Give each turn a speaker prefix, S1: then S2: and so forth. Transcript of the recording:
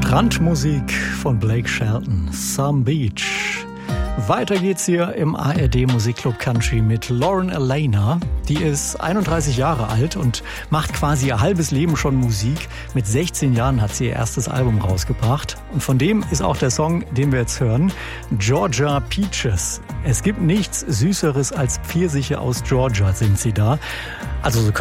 S1: Strandmusik von Blake Shelton, Some Beach. Weiter geht's hier im ARD Musikclub Country mit Lauren Alaina. Die ist 31 Jahre alt und macht quasi ihr halbes Leben schon Musik. Mit 16 Jahren hat sie ihr erstes Album rausgebracht. Und von dem ist auch der Song, den wir jetzt hören, Georgia Peaches. Es gibt nichts Süßeres als Pfirsiche aus Georgia, singt sie da. Also